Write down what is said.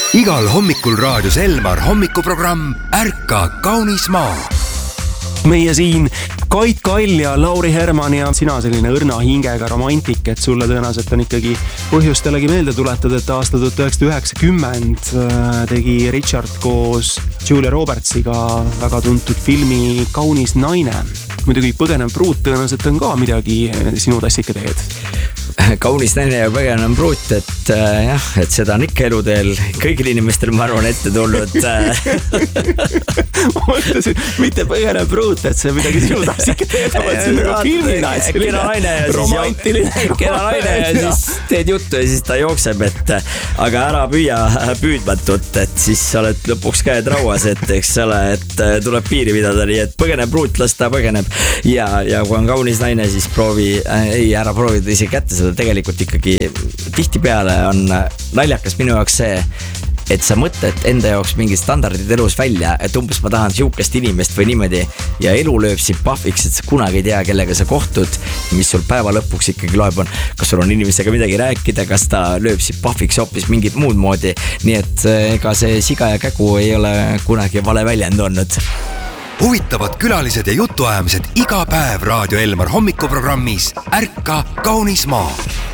Igal hommikul raadios Elmar hommikuprogramm Ärka kaunis maa. Meie siin Kait Kall ja Lauri Herman ja sina selline õrna hingega romantik, et sulle tõenäoliselt on ikkagi põhjustelegi meelde tuletada, et aasta 1990 tegi Richard koos Julia Robertsiga väga tuntud filmi Kaunis naine. Muidugi Põgenev pruut tõenäoliselt on ka midagi sinu tassike teed. Kaunis naine ja põgenev pruut, et jah, et seda on ikka eluteel kõigil inimestel, ma arvan, ette tulnud. Ma mõtlesin, mitte põgenev pruut, et see midagi sinu tassike teed, ma mõtlesin nagu filmina, et selline romantiline. Kena naine ja siis teed juttu ja siis ta jookseb, et aga ära püüa püüdmatut, et siis sa oled lõpuks käed rauas, et eks ole, et tuleb piiri pidada, nii et põgenev pruut, las ta põgeneb. Ja kui on kaunis naine, siis ära proovida ise kätte seda. Tegelikult ikkagi tihtipeale on naljakas minu jaoks see, et sa mõtled enda jaoks mingid standardid elus välja, et umbes ma tahan siukest inimest või niimoodi ja elu lööb sind pahviks, et sa kunagi ei tea, kellega sa kohtud, mis sul päeva lõpuks ikkagi loeb on, kas sul on inimesega midagi rääkida, kas ta lööb sind pahviks hoopis mingit muud moodi, nii et ega see siga ja kägu ei ole kunagi vale väljend olnud. Huvitavad külalised ja jutuajamised iga päev Raadio Elmar hommikuprogrammis Ärka kaunis maa.